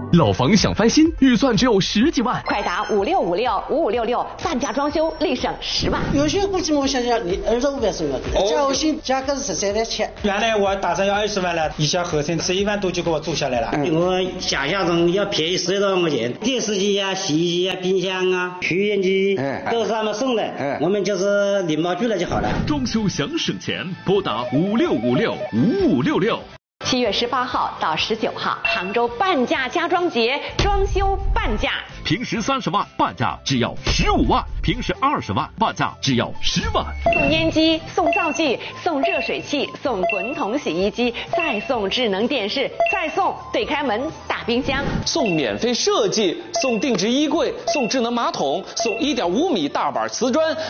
老房想翻新，预算只有10几万， 快打56565566，半价装修立省10万。 有些估计我想想，你25万是要的，加我新价格是13万7。 原来我打算要20万了，一下合成11万多就给我租下来了。 我想象中要便宜10多万块钱，电视机啊、洗衣机啊、冰箱啊、取烟机都是他们送的，我们就是领包去了就好了。 装修想省钱，拨打56565566。 7月18号到19号，杭州半价家装节，装修半价。 平时30万，半价只要15万；平时20万，半价只要10万。 送烟机，送灶具，送热水器，送滚筒洗衣机，再送智能电视，再送对开门大冰箱， 送免费设计，送定制衣柜，送智能马桶，送1.5米大板瓷砖。